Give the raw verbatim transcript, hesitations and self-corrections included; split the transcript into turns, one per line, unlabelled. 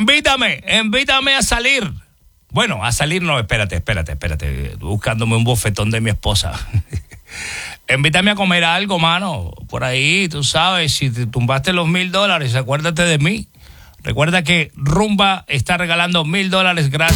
Invítame, invítame a salir. Bueno, a salir no, espérate, espérate, espérate. Buscándome un bofetón de mi esposa. Invítame a comer algo, mano. Por ahí, tú sabes, si te tumbaste los mil dólares, acuérdate de mí. Recuerda que Rumba está regalando mil dólares gratis.